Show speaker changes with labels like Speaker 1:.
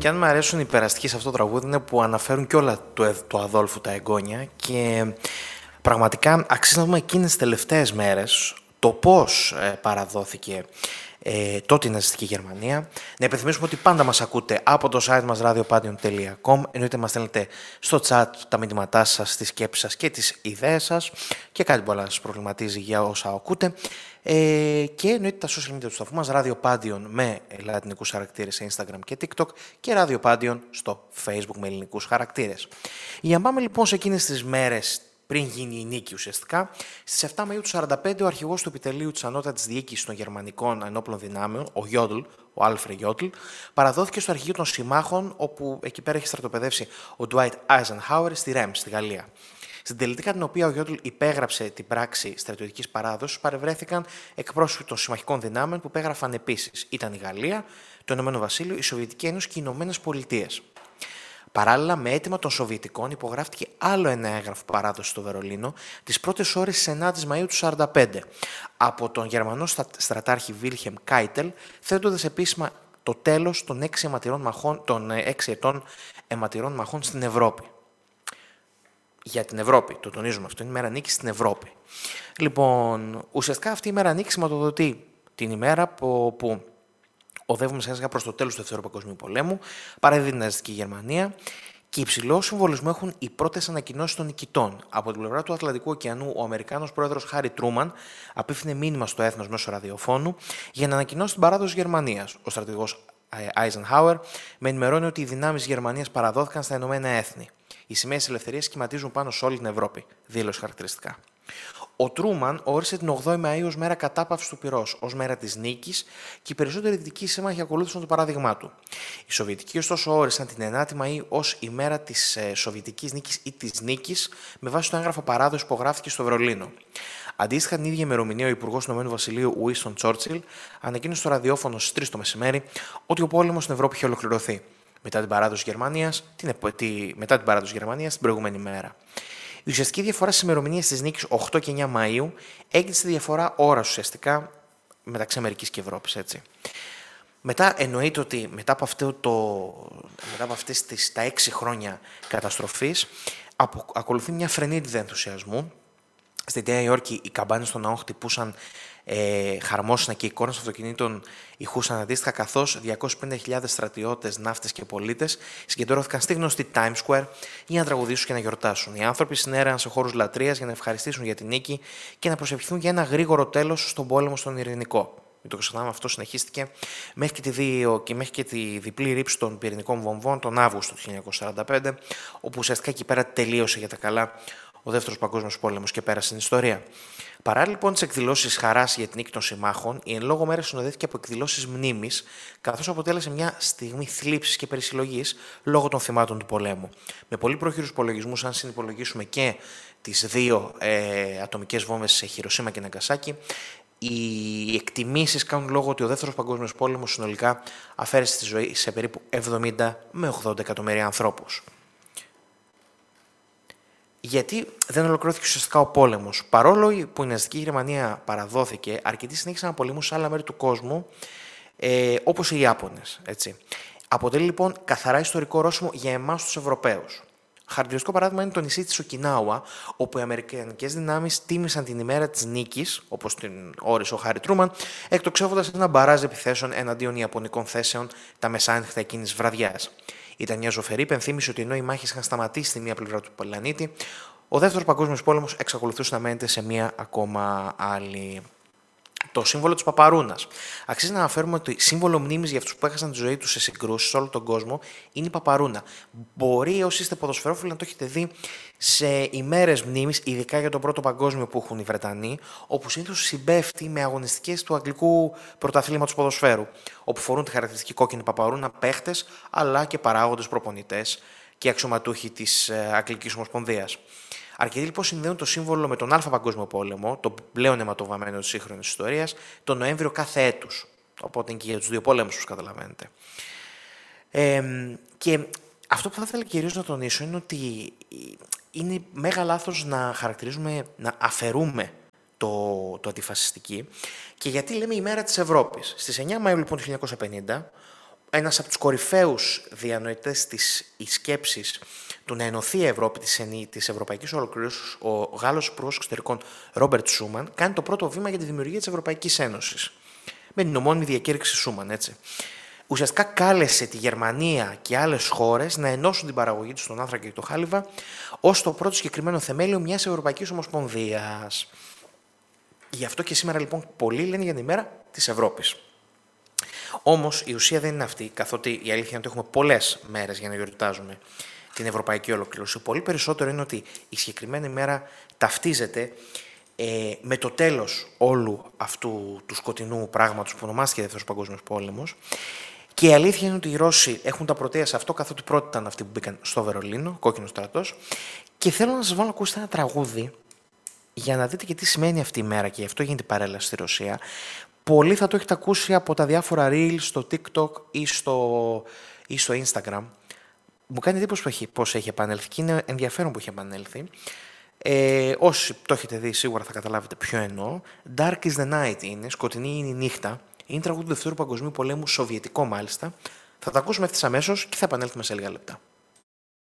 Speaker 1: Και αν μου αρέσουν οι περαστικοί σε αυτό το τραγούδι είναι που αναφέρουν και όλα του Αδόλφου τα εγγόνια και πραγματικά αξίζει να δούμε εκείνες τις τελευταίες μέρες το πώς παραδόθηκε τότε η ναζιστική Γερμανία. Να υπενθυμίσουμε ότι πάντα μας ακούτε από το site μας radiopadion.com. Εννοείται μας στέλνετε στο chat τα μηνύματά σας, τις σκέψεις σας και τις ιδέες σας και κάτι που σας προβληματίζει για όσα ακούτε. Και εννοείται τα social media του σταθμού μας, Radio Padion με λατινικούς χαρακτήρες σε Instagram και TikTok και Radio Padion στο Facebook με ελληνικούς χαρακτήρες. Για να πάμε λοιπόν σε εκείνες τις μέρες πριν γίνει η νίκη ουσιαστικά, στις 7 Μαΐου του 1945 ο αρχηγός του επιτελείου της ανώτατης διοίκησης των γερμανικών ενόπλων δυνάμεων, ο Γιόντλ, ο Άλφρεντ Γιόντλ, παραδόθηκε στο αρχηγείο των συμμάχων, όπου εκεί πέρα έχει στρατοπεδεύσει ο Ντουάιτ Άιζενχάουερ στη Ρέμς, στη Γαλλία. Στην τελετή κατά την οποία ο Γιόντλ υπέγραψε την πράξη στρατιωτικής παράδοσης, παρευρέθηκαν εκπρόσωποι των συμμαχικών δυνάμεων που υπέγραφαν επίσης. Ήταν η Γαλλία, το Ηνωμένο Βασίλειο, η Σοβιετική Ένωση και οι Ηνωμένες Πολιτείες. Παράλληλα, με αίτημα των Σοβιετικών υπογράφτηκε άλλο ένα έγγραφο παράδοση στο Βερολίνο τις πρώτες ώρες της 9ης Μαΐου του 1945 από τον Γερμανό στρατάρχη Βίλχεμ Κάιτελ, θέτοντας επίσημα το τέλος των 6 ετών αιματηρών μαχών στην Ευρώπη. Για την Ευρώπη, το τονίζουμε αυτό, είναι η μέρα νίκης στην Ευρώπη. Λοιπόν, ουσιαστικά αυτή η μέρα νίκης σηματοδοτεί την ημέρα που οδεύουμε σιγά προς το τέλος του Δεύτερου Παγκοσμίου Πολέμου, παραδίδει την ναζιστική Γερμανία και υψηλό συμβολισμό έχουν οι πρώτες ανακοινώσεις των νικητών. Από την πλευρά του Ατλαντικού ωκεανού, ο Αμερικάνος πρόεδρος Χάρι Τρούμαν απίφθινε μήνυμα στο έθνος μέσω ραδιοφώνου για να ανακοινώσει την παράδοση Γερμανίας. Ο στρατηγός Άιζενχάουερ με ενημερώνει ότι οι δυνάμεις Γερμανίας παραδόθηκαν στα Ηνωμένα Έθνη. Οι σημαίες της ελευθερίας σχηματίζουν πάνω σε όλη την Ευρώπη, δήλωσε χαρακτηριστικά. Ο Τρούμαν όρισε την 8η Μαΐου ως μέρα κατάπαυσης του πυρός, ως μέρα της νίκης και οι περισσότεροι δυτικοί σύμμαχοι ακολούθησαν το παράδειγμά του. Οι Σοβιετικοί, ωστόσο, όρισαν την 9η Μαΐου ως η μέρα της Σοβιετικής νίκης ή της νίκης, με βάση το έγγραφο παράδοση που γράφτηκε στο Βερολίνο. Αντίστοιχα, την ίδια ημερομηνία, ο Υπουργός του Ηνωμένου Βασιλείου, Ουίνστον Τσόρτσιλ, ανακοίνωσε στο ραδιόφωνο στις 3 το μεσημέρι ότι ο πόλεμος στην Ευρώπη είχε ολοκληρωθεί μετά την παράδοση Γερμανίας την προηγούμενη μέρα. Η ουσιαστική διαφορά στις ημερομηνίες της νίκης 8 και 9 Μαΐου έγινε στη διαφορά ώρας ουσιαστικά μεταξύ Αμερικής και Ευρώπης. Έτσι. Μετά εννοείται ότι μετά από αυτές τα 6 χρόνια καταστροφής ακολουθεί μια φρενίτιδα ενθουσιασμού. Στη Νέα Υόρκη οι καμπάνες των ναών χτυπούσαν χαρμόσυνα και οι εικόνες αυτοκινήτων ηχούσαν αντίστοιχα, καθώς 250.000 στρατιώτες, ναύτες και πολίτες συγκεντρώθηκαν στη γνωστή Times Square για να τραγουδήσουν και να γιορτάσουν. Οι άνθρωποι συνέρεαν σε χώρους λατρείας για να ευχαριστήσουν για την νίκη και να προσευχηθούν για ένα γρήγορο τέλος στον πόλεμο στον Ειρηνικό. Μην το ξεχνάμε, αυτό συνεχίστηκε μέχρι και τη διπλή ρήψη των πυρηνικών βομβών τον Αύγουστο του 1945, όπου ουσιαστικά εκεί πέρα τελείωσε για τα καλά ο Δεύτερος Παγκόσμιος Πόλεμος και πέρασε στην ιστορία. Παρά λοιπόν τις εκδηλώσεις χαράς για την νίκη των συμμάχων, η εν λόγω μέρα συνοδεύτηκε από εκδηλώσεις μνήμης, καθώς αποτέλεσε μια στιγμή θλίψης και περισυλλογής λόγω των θυμάτων του πολέμου. Με πολύ πρόχειρους υπολογισμούς, αν συνυπολογίσουμε και τις 2 ατομικές βόμβες σε Χιροσίμα και Ναγκασάκι, οι εκτιμήσεις κάνουν λόγο ότι ο Δεύτερος Παγκόσμιος Πόλεμος συνολικά αφαίρεσε τη ζωή σε περίπου 70 με 80 εκατομμύρια ανθρώπους. Γιατί δεν ολοκληρώθηκε ουσιαστικά ο πόλεμος. Παρόλο που η ναζιστική Γερμανία παραδόθηκε, αρκετοί συνέχισαν να πολεμούν σε άλλα μέρη του κόσμου, όπως οι Ιάπωνες. Έτσι. Αποτελεί λοιπόν καθαρά ιστορικό ορόσημο για εμάς τους Ευρωπαίους. Χαρακτηριστικό παράδειγμα είναι το νησί της Οκινάουα, όπου οι αμερικανικές δυνάμεις τίμησαν την ημέρα της νίκης, όπως την όρισε ο Χάρι Τρούμαν, εκτοξεύοντας ένα μπαράζ επιθέσεων εναντίον ιαπωνικών θέσεων τα μεσάνυχτα εκείνης της βραδιάς. Ήταν μια ζωφερή υπενθύμηση ότι ενώ οι μάχες είχαν σταματήσει στη μία πλευρά του πλανήτη, ο Δεύτερος Παγκόσμιος Πόλεμος εξακολουθούσε να μένεται σε μία ακόμα άλλη. Το σύμβολο της Παπαρούνας. Αξίζει να αναφέρουμε ότι σύμβολο μνήμης για αυτούς που έχασαν τη ζωή τους σε συγκρούσεις σε όλο τον κόσμο είναι η Παπαρούνα. Μπορεί όσοι είστε ποδοσφαιρόφιλοι να το έχετε δει σε ημέρες μνήμης, ειδικά για τον Πρώτο Παγκόσμιο που έχουν οι Βρετανοί, όπου συνήθως συμπέφτει με αγωνιστικές του αγγλικού πρωταθλήματος ποδοσφαίρου, όπου φορούν τη χαρακτηριστική κόκκινη Παπαρούνα παίχτες αλλά και παράγοντες προπονητές και αξιωματούχοι της Αγγλικής Ομοσπονδίας. Αρκετοί λοιπόν συνδέουν το σύμβολο με τον Α Παγκόσμιο Πόλεμο, το πλέον αιματοβαμμένο της σύγχρονης ιστορίας, τον Νοέμβριο κάθε έτους. Οπότε είναι και για τους 2 πολέμους, όπως καταλαβαίνετε. Και αυτό που θα ήθελα κυρίως να τονίσω είναι ότι είναι μέγα λάθος να χαρακτηρίζουμε, να αφαιρούμε το αντιφασιστική. Και γιατί λέμε η μέρα της Ευρώπης. Στις 9 Μαΐου λοιπόν του 1950, ένας από τους κορυφαίους διανοητές της σκέψης του να ενωθεί η Ευρώπη της ευρωπαϊκής ολοκλήρωσης, ο Γάλλος Υπουργός Εξωτερικών Ρόμπερτ Σούμαν, κάνει το πρώτο βήμα για τη δημιουργία της Ευρωπαϊκής Ένωσης. Με την ομώνυμη διακήρυξη Σούμαν, έτσι. Ουσιαστικά κάλεσε τη Γερμανία και άλλες χώρες να ενώσουν την παραγωγή τους στον άνθρακα και το χάλιβα ως το πρώτο συγκεκριμένο θεμέλιο μιας Ευρωπαϊκής Ομοσπονδίας. Γι' αυτό και σήμερα λοιπόν πολλοί λένε για την ημέρα της Ευρώπης. Όμως η ουσία δεν είναι αυτή, καθότι η αλήθεια είναι ότι έχουμε πολλές μέρες για να γιορτάζουμε την ευρωπαϊκή ολοκλήρωση. Πολύ περισσότερο είναι ότι η συγκεκριμένη ημέρα ταυτίζεται με το τέλος όλου αυτού του σκοτεινού πράγματος που ονομάστηκε Δεύτερος Παγκόσμιος Πόλεμος. Και η αλήθεια είναι ότι οι Ρώσοι έχουν τα πρωτεία σε αυτό, καθότι πρώτοι ήταν αυτοί που μπήκαν στο Βερολίνο, κόκκινο στρατός. Και θέλω να σας βάλω να ακούσετε ένα τραγούδι για να δείτε και τι σημαίνει αυτή η μέρα, και γι' αυτό γίνεται η παρέλαση στη Ρωσία. Πολλοί θα το έχετε ακούσει από τα διάφορα reels στο TikTok ή στο Instagram. Μου κάνει εντύπωση πώς έχει επανέλθει και είναι ενδιαφέρον που έχει επανέλθει. Όσοι το έχετε δει σίγουρα θα καταλάβετε ποιο εννοώ. Dark is the night είναι, σκοτεινή είναι η νύχτα. Είναι τραγούδι του Δευτέρου Παγκοσμίου Πολέμου, σοβιετικό μάλιστα. Θα τα ακούσουμε ευθύς αμέσως και θα επανέλθουμε σε λίγα λεπτά.